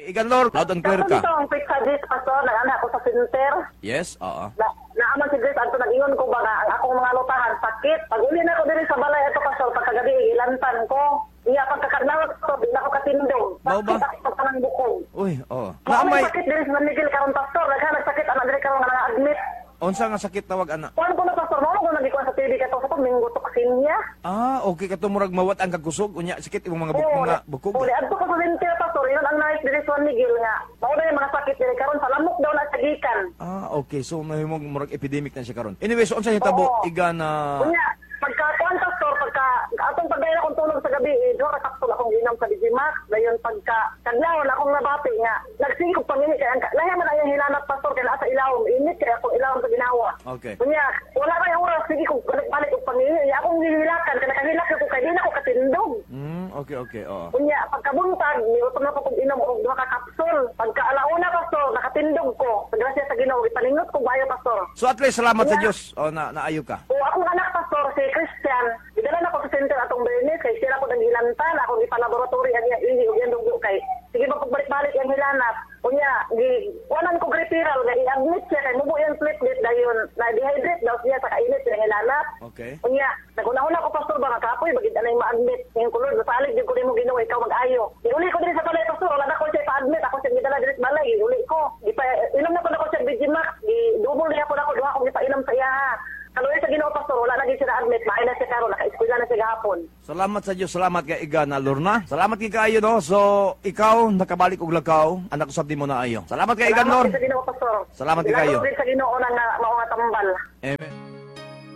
Iganlor, loud and clear ka. Ito ang quick suggest, Pastor, nag-anak ko sa center. Yes, oo. Naaman si Grace, ato nag-ingon ko ba nga, ang akong mga lutahan, sakit. Pag uli na ako diri sa balay, ito Pastor, pagkagabi, ilantan ko. Iya, pagkakadlawat ko, di na ako katindong. Mao ba? Sakit ako ng bukong. Uy, oo. May sakit diri sa San Miguel karon Pastor, naghanag-sakit, anak diri karon nga na-admit. Unsa nga sakit tawag ana? Kuan ko na Pastor, mo ko nagikuan sa TV kato sa minggo toksinya. Okay ka murag mawat ang kagkusog unya sakit imong mga bukog. Uli, adto ko sa center Pastor, yun ang nais diri sa San Miguel nga. Mao na yung mga sakit diri karon sa lamok daw na sa gikan. Okay. So mahimong murag epidemic na siya karon. Anyway, so unsa hitabo iga na Unya, pagka-kuan Pastor, atong pagdaya akong tulog sa gabi, dora kapsul akong ginom sa Digimax, dayon pagka-kadlaw na akong nabati nga, nagsingkog pangini kay ang lahi man ayang hinanap Pastor kay naa sa ilawom, init kay akong ilawom sa ginawa. Okay. Unya, wala pa yung oras, sige kong balik og pangini, akong hihilakan, kaya nakahilak ko kay di na ako katindog. Okay, oo. Unya, pagkabuntag, niutom na ko kung inom og duha ka kapsul. Pagka-alauna Pastor, nakatindog ko. Sa grasya sa Ginoo, ipaningot ko bayo Pastor. So at least salamat sa Dios. Naayo ka. O akong anak Pastor, si Christian, idala na ko sa center atong Bernes, kay sila ko naghilantan, akong ipalaboratory ang ihi o yan dugo kay. Sige ba pagbalik-balik yung hilanap. Unya, wanan ko referral, i-admit siya, kay mubo yung platelet dayon, na-dehydrate daw siya sa kainit ng hilanap. Okay. Unya, naguna-una ko Pastor ba, kapoy, bagid na yung ma-admit. Yung kulod, nasalig din ko rin mo ginawa, ikaw mag-ayo. Iuli ko din sa balay Pastor, wala na ko siya pa-admit, ako siya gidala din sa balay, iuli ko. Inom na ko na ko siya Digimax, double niya ko na ko, duha ko ipainom sa iya ha. Kaluoy sa Ginoo Pastor, wala na din siya na-admit, maay na siya karon, naka-eskwela na siya gahapon. Salamat sa Dios, salamat kay iga na Lorna. Salamat kay kayo no. So ikaw nakabalik og lakaw, anak usab di mo na ayo. Salamat kay iga Lor. Salamat sa Ginoo Pastor. Salamat kay kayo. Salamat sa Ginoo na mao nga tambal. Amen.